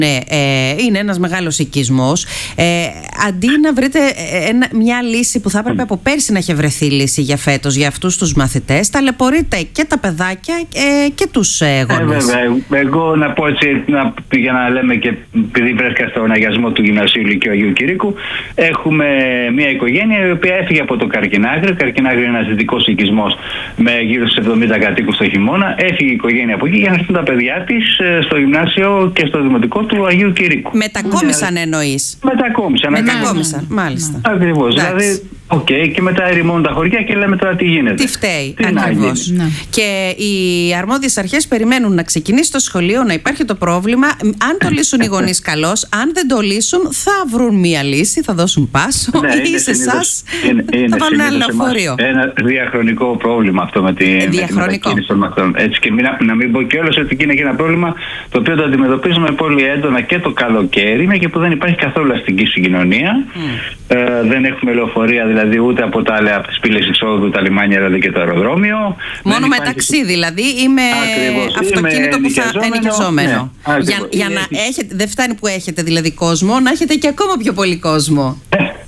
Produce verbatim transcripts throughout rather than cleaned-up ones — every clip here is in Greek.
Ναι, ε, είναι ένας μεγάλος οικισμός. Ε, αντί να βρείτε ένα, μια λύση που θα έπρεπε από πέρσι να είχε βρεθεί λύση για φέτος, για αυτούς τους μαθητές, ταλαιπωρείτε και τα παιδάκια ε, και τους ε, γονείς. Ε, βέβαια. Εγώ να πω έτσι, να, για να λέμε και επειδή βρέθηκα στον αγιασμό του Γυμνασίου Λυκείου Αγίου Κυρίκου, έχουμε μια οικογένεια η οποία έφυγε από το Καρκινάγρη. Καρκινάγρη είναι ένας δυτικός οικισμός με γύρω στους εβδομήντα κατοίκους το χειμώνα. Έφυγε η οικογένεια από εκεί για να έρθουν τα παιδιά της στο γυμνάσιο και στο δημοτικό του Αγίου Κυρίκου. Μετακόμισαν εννοείς? Μετακόμισαν. Μετακόμισαν, μάλιστα. Ακριβώς. Δηλαδή, οκ, okay, και μετά ερημώνουν τα χωριά και λέμε τώρα τι γίνεται. Τι φταίει, ακριβώς. Ναι. Και οι αρμόδιες αρχές περιμένουν να ξεκινήσει το σχολείο, να υπάρχει το πρόβλημα. Αν το λύσουν οι γονείς καλώς, αν δεν το λύσουν, θα βρουν μία λύση, θα δώσουν πάσο ναι, ή σε εσάς θα βάλουν ένα λεωφορείο. Ένα διαχρονικό πρόβλημα αυτό με τη μετακίνηση των μαθητών. Έτσι, και μην, να μην πω κιόλας ότι είναι και ένα πρόβλημα το οποίο το αντιμετωπίζουμε πολύ έντονα και το καλοκαίρι, είναι και που δεν υπάρχει καθόλου αστική συγκοινωνία. Mm. Ε, δεν έχουμε λεωφορεία δηλαδή ούτε από, τα, από τις πύλες εισόδου, τα λιμάνια δηλαδή και το αεροδρόμιο. Μόνο με ταξί δηλαδή ή με αυτοκίνητο που θα ενοικιαζόμενο. Ναι, για, για να έχετε, δεν φτάνει που έχετε δηλαδή κόσμο, να έχετε και ακόμα πιο πολύ κόσμο.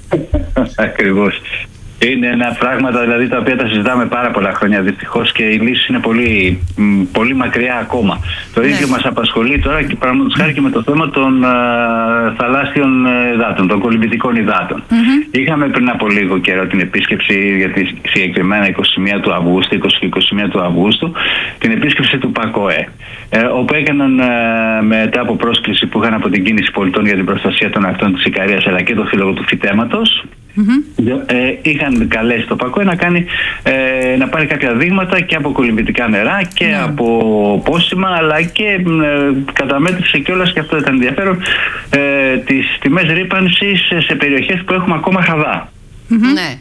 Ακριβώς. Είναι ένα πράγματα δηλαδή τα οποία τα συζητάμε πάρα πολλά χρόνια δυστυχώς και η λύση είναι πολύ, πολύ μακριά ακόμα. Το ναι. ίδιο μας απασχολεί τώρα και παραδείγματος χάρη και με το θέμα των α, θαλάσσιων υδάτων, των κολυμβητικών υδάτων. Mm-hmm. Είχαμε πριν από λίγο καιρό την επίσκεψη για τη συγκεκριμένα είκοσι μία του Αυγούστου, είκοσι και είκοσι μία του Αυγούστου, την επίσκεψη του ΠΑΚΟΕ, ε, όπου έκαναν ε, μετά από πρόσκληση που είχαν από την Κίνηση Πολιτών για την Προστασία των Ακτών της Ικαρίας αλλά και το Σύλλογο του Φυτέματος. Mm-hmm. Ε, είχαν καλέσει το ΠΑΚΟΕ να, κάνει, ε, να πάρει κάποια δείγματα και από κολυμβητικά νερά και mm. από πόσιμα αλλά και ε, καταμέτρησε κιόλας, και αυτό ήταν ενδιαφέρον, ε, τις τιμές ρύπανσης σε περιοχές που έχουμε ακόμα χαδά. Mm-hmm. Ναι.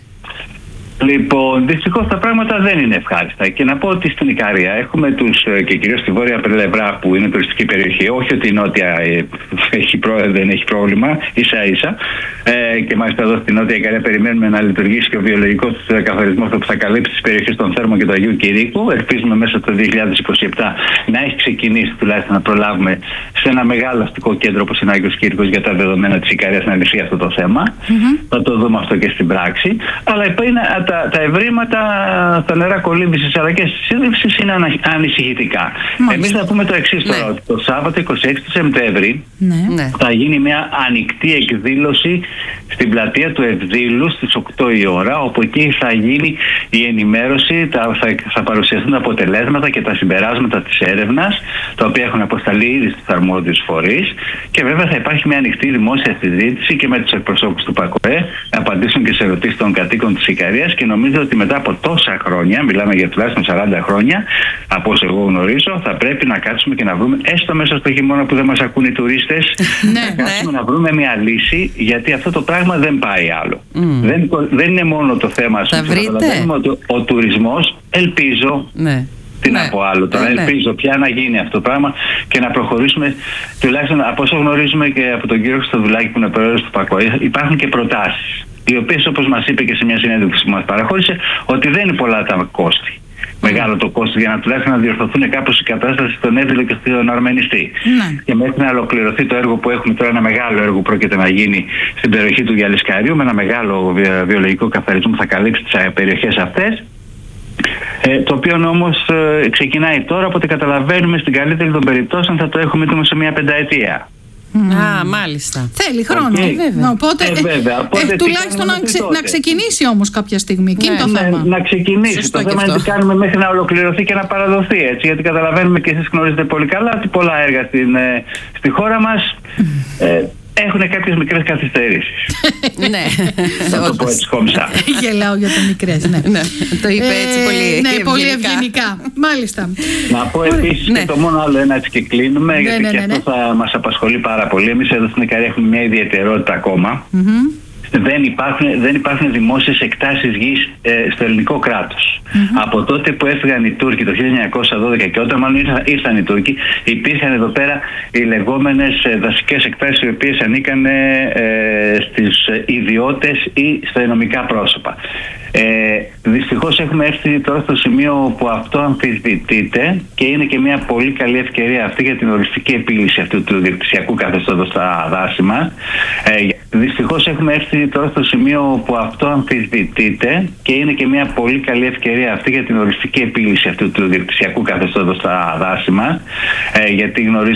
Λοιπόν, δυστυχώς τα πράγματα δεν είναι ευχάριστα. Και να πω ότι στην Ικαρία έχουμε τους, και κυρίως στη βόρεια πλευρά που είναι τουριστική περιοχή, όχι ότι η νότια ε, έχει προ, δεν έχει πρόβλημα, ίσα ίσα. Ε, και μάλιστα εδώ στην νότια Ικαρία περιμένουμε να λειτουργήσει και ο βιολογικός καθαρισμός που θα καλύψει τις περιοχές των Θέρμων και του Αγίου Κυρίκου. Ελπίζουμε μέσα στο δύο χιλιάδες είκοσι επτά να έχει ξεκινήσει τουλάχιστον να προλάβουμε σε ένα μεγάλο αστικό κέντρο όπως είναι ο Άγιος Κήρικος για τα δεδομένα της Ικαρίας να λυθεί αυτό το θέμα. Mm-hmm. Θα το δούμε αυτό και στην πράξη. Αλλά είναι Τα, τα ευρήματα στα νερά κολύμβησης αλλά και στη σύλληψη είναι ανα, ανησυχητικά. Εμείς θα πούμε το εξής τώρα, ναι. ότι το Σάββατο εικοστή έκτη Σεπτέμβρη ναι. θα γίνει μια ανοιχτή εκδήλωση στην πλατεία του Ευδήλου στις οκτώ η ώρα, όπου εκεί θα γίνει η ενημέρωση, θα, θα, θα παρουσιαστούν τα αποτελέσματα και τα συμπεράσματα της έρευνας, τα οποία έχουν αποσταλεί ήδη στους αρμόδιους φορείς, και βέβαια θα υπάρχει μια ανοιχτή δημόσια συζήτηση και με τους εκπροσώπους του ΠΑΚΟΕ να απαντήσουν και σε ερωτήσεις των κατοίκων της Ικαρίας. Και νομίζω ότι μετά από τόσα χρόνια, μιλάμε για τουλάχιστον σαράντα χρόνια, από όσο εγώ γνωρίζω, θα πρέπει να κάτσουμε και να βρούμε, έστω μέσα στο χειμώνα που δεν μας ακούν οι τουρίστες, να κάτσουμε να βρούμε μια λύση, γιατί αυτό το πράγμα δεν πάει άλλο. Mm. Δεν, δεν είναι μόνο το θέμα, ας πούμε, ότι ο τουρισμός, ελπίζω, ναι. τι ναι. να πω άλλο τώρα, ναι, ελπίζω ναι. πια να γίνει αυτό το πράγμα και να προχωρήσουμε, τουλάχιστον από όσο γνωρίζουμε και από τον κύριο Χρυστοδουλάκη που είναι πρόεδρος του ΠΑΚΟΕ, υπάρχουν και προτάσεις, οι οποίες, όπως μας είπε και σε μια συνέντευξη που μας παραχώρησε, ότι δεν είναι πολλά τα κόστη. Μεγάλο το κόστος για να τουλάχιστον να διορθωθούν κάπως η κατάσταση στον Εύβηλο και στον Αρμενιστή. Ναι. Και μέχρι να ολοκληρωθεί το έργο που έχουμε τώρα, ένα μεγάλο έργο που πρόκειται να γίνει στην περιοχή του Γιαλισκάριου, με ένα μεγάλο βιολογικό καθαρισμό που θα καλύψει τις περιοχές αυτές. Ε, το οποίο όμως ε, ξεκινάει τώρα, οπότε καταλαβαίνουμε στην καλύτερη των περιπτώσεων θα το έχουμε έτοιμο σε μια πενταετία. Mm. Α, μάλιστα. Θέλει χρόνο, okay. βέβαια. Οπότε, ε, βέβαια. Οπότε ε, τουλάχιστον να, ξε, να ξεκινήσει όμως κάποια στιγμή. Ναι, το ναι, θέμα. Να ξεκινήσει. Σωστό το θέμα είναι τι κάνουμε μέχρι να ολοκληρωθεί και να παραδοθεί. Έτσι, γιατί καταλαβαίνουμε και εσείς γνωρίζετε πολύ καλά ότι πολλά έργα στην, ε, στη χώρα μας ε, έχουν κάποιες μικρές καθυστερήσεις. Ναι. Θα το πω έτσι κόμψα. Γελάω για τα μικρές, ναι. Το είπε έτσι πολύ ευγενικά. Ναι, πολύ ευγενικά. Μάλιστα. Να πω επίσης και το μόνο άλλο ένα έτσι και κλείνουμε, γιατί και αυτό θα μας απασχολεί πάρα πολύ. Εμείς εδώ στην Ικαρία έχουμε μια ιδιαιτερότητα ακόμα. δεν υπάρχουν, δεν υπάρχουν δημόσιες εκτάσεις γης ε, στο ελληνικό κράτος. Mm-hmm. Από τότε που έφυγαν οι Τούρκοι το χίλια εννιακόσια δώδεκα και όταν μάλλον ήρθαν, ήρθαν οι Τούρκοι, υπήρχαν εδώ πέρα οι λεγόμενες ε, δασικές εκτάσεις, οι οποίες ανήκαν ε, στις ιδιώτες ή στα νομικά πρόσωπα. Ε, δυστυχώς έχουμε έρθει τώρα στο σημείο που αυτό αμφισβητείται και είναι και μια πολύ καλή ευκαιρία αυτή για την οριστική επίλυση αυτού του διοκτησιακού καθεστώτος στα δάση μας. Ε, δυστυχώς έχουμε έρθει τώρα στο σημείο που αυτό αμφισβητείται και είναι και μια πολύ καλή ευκαιρία αυτή για την οριστική επίλυση αυτού του διοκτησιακού καθεστώτος στα δάση μας. Ε, γιατί γνωρίζουμε